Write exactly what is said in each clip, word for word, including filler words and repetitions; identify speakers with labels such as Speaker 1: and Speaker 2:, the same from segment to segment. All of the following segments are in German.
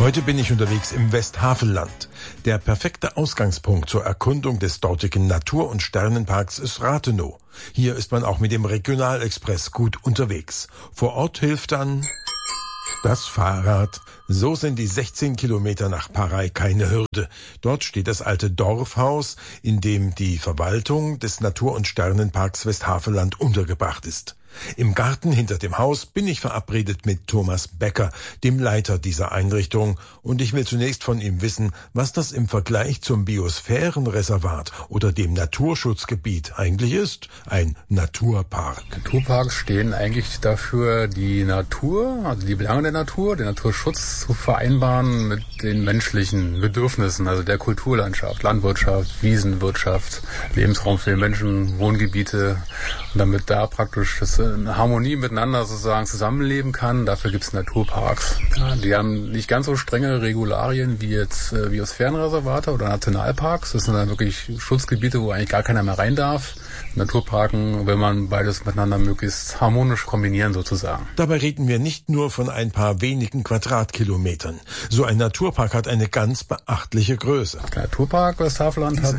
Speaker 1: Heute bin ich unterwegs im Westhavelland. Der perfekte Ausgangspunkt zur Erkundung des dortigen Natur- und Sternenparks ist Rathenow. Hier ist man auch mit dem Regionalexpress gut unterwegs. Vor Ort hilft dann das Fahrrad. So sind die sechzehn Kilometer nach Parey keine Hürde. Dort steht das alte Dorfhaus, in dem die Verwaltung des Natur- und Sternenparks Westhavelland untergebracht ist. Im Garten hinter dem Haus bin ich verabredet mit Thomas Becker, dem Leiter dieser Einrichtung, und ich will zunächst von ihm wissen, was das im Vergleich zum Biosphärenreservat oder dem Naturschutzgebiet eigentlich ist. Ein Naturpark.
Speaker 2: Naturparks stehen eigentlich dafür, die Natur, also die Belange der Natur, den Naturschutz zu vereinbaren mit den menschlichen Bedürfnissen, also der Kulturlandschaft, Landwirtschaft, Wiesenwirtschaft, Lebensraum für die Menschen, Wohngebiete, und damit da praktisch das in Harmonie miteinander sozusagen zusammenleben kann. Dafür gibt es Naturparks. Ja, die haben nicht ganz so strenge Regularien wie jetzt äh, Biosphärenreservate oder Nationalparks. Das sind dann wirklich Schutzgebiete, wo eigentlich gar keiner mehr rein darf. Naturparken will man beides miteinander möglichst harmonisch kombinieren sozusagen.
Speaker 1: Dabei reden wir nicht nur von ein paar wenigen Quadratkilometern. So ein Naturpark hat eine ganz beachtliche Größe.
Speaker 2: Der Naturpark Westhavelland hat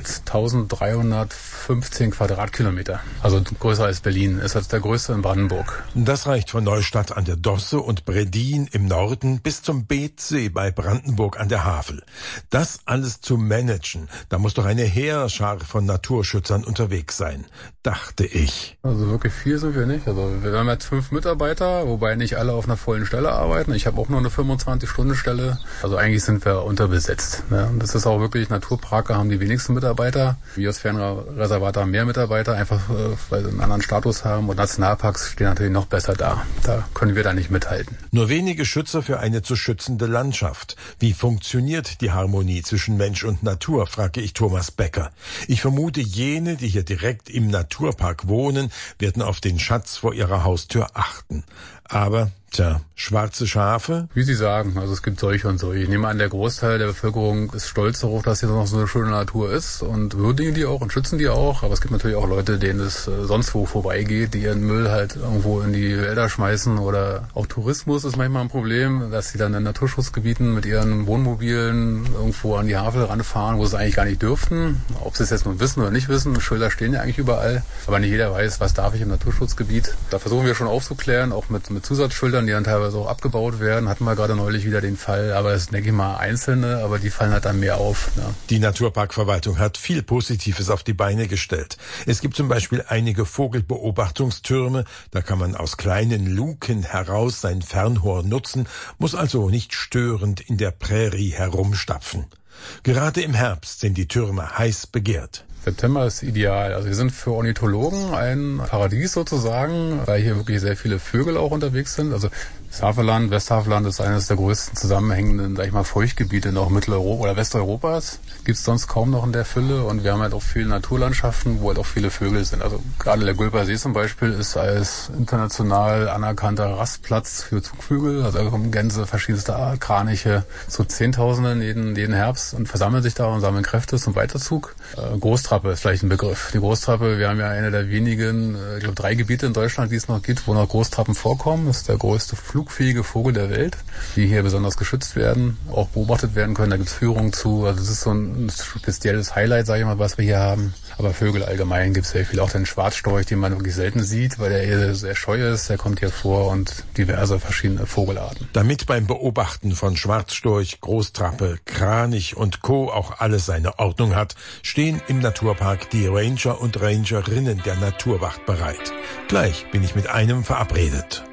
Speaker 2: eintausenddreihundertfünfzehn Quadratkilometer. Also größer als Berlin. Ist also der größte in Brandenburg.
Speaker 1: Das reicht von Neustadt an der Dosse und Bredin im Norden bis zum Beetzsee bei Brandenburg an der Havel. Das alles zu managen, da muss doch eine Heerschar von Naturschützern unterwegs sein, dachte ich.
Speaker 2: Also wirklich viel sind wir nicht. Also wir haben jetzt fünf Mitarbeiter, wobei nicht alle auf einer vollen Stelle arbeiten. Ich habe auch nur eine fünfundzwanzig-Stunden-Stelle. Also eigentlich sind wir unterbesetzt. Ne? Und das ist auch wirklich, Naturparke haben die wenigsten Mitarbeiter. Biosphärenreservate haben mehr Mitarbeiter, einfach weil sie einen anderen Status haben. Und Nationalparks stehen natürlich noch besser da. Da können wir da nicht mithalten.
Speaker 1: Nur wenige Schützer für eine zu schützende Landschaft. Wie funktioniert die Harmonie zwischen Mensch und Natur, frage ich Thomas Becker. Ich vermute, jene, die hier direkt im Naturpark wohnen, werden auf den Schatz vor ihrer Haustür achten. Aber, tja, schwarze Schafe?
Speaker 2: Wie Sie sagen, also es gibt solche und solche. Ich nehme an, der Großteil der Bevölkerung ist stolz darauf, dass hier noch so eine schöne Natur ist und würdigen die auch und schützen die auch. Aber es gibt natürlich auch Leute, denen es äh, sonst wo vorbeigeht, die ihren Müll halt irgendwo in die Wälder schmeißen. Oder auch Tourismus ist manchmal ein Problem, dass sie dann in Naturschutzgebieten mit ihren Wohnmobilen irgendwo an die Havel ranfahren, wo sie eigentlich gar nicht dürften. Ob sie es jetzt nun wissen oder nicht wissen, Schilder stehen ja eigentlich überall. Aber nicht jeder weiß, was darf ich im Naturschutzgebiet. Da versuchen wir schon aufzuklären, auch mit, mit Zusatzschildern, die dann teilweise auch abgebaut werden. Hatten wir gerade neulich wieder den Fall, aber es sind, denke ich mal, einzelne, aber die fallen halt dann mehr auf. Ne?
Speaker 1: Die Naturparkverwaltung hat viel Positives auf die Beine gestellt. Es gibt zum Beispiel einige Vogelbeobachtungstürme, da kann man aus kleinen Luken heraus sein Fernrohr nutzen, muss also nicht störend in der Prärie herumstapfen. Gerade im Herbst sind die Türme heiß begehrt.
Speaker 2: September ist ideal. Also wir sind für Ornithologen ein Paradies sozusagen, weil hier wirklich sehr viele Vögel auch unterwegs sind. Also das Havelland, Westhavelland ist eines der größten zusammenhängenden, sag ich mal, Feuchtgebiete in auch Mitteleuropa oder Westeuropas. Gibt's sonst kaum noch in der Fülle, und wir haben halt auch viele Naturlandschaften, wo halt auch viele Vögel sind. Also gerade der Gülper See zum Beispiel ist als international anerkannter Rastplatz für Zugvögel. Also da kommen Gänse verschiedenster Art, Kraniche, so Zehntausenden jeden, jeden Herbst und versammeln sich da und sammeln Kräfte zum Weiterzug. Äh, Großtrappe ist vielleicht ein Begriff. Die Großtrappe, wir haben ja eine der wenigen, äh, ich glaube drei Gebiete in Deutschland, die es noch gibt, wo noch Großtrappen vorkommen. Das ist der größte flugfähige Vogel der Welt, die hier besonders geschützt werden, auch beobachtet werden können. Da gibt's Führungen zu. Also das ist so ein spezielles Highlight, sage ich mal, was wir hier haben. Aber Vögel allgemein gibt's sehr viel. Auch den Schwarzstorch, den man wirklich selten sieht, weil der eher sehr scheu ist. Der kommt hier vor, und diverse verschiedene Vogelarten.
Speaker 1: Damit beim Beobachten von Schwarzstorch, Großtrappe, Kranich und Co. auch alles seine Ordnung hat, stehen im Naturpark die Ranger und Rangerinnen der Naturwacht bereit. Gleich bin ich mit einem verabredet.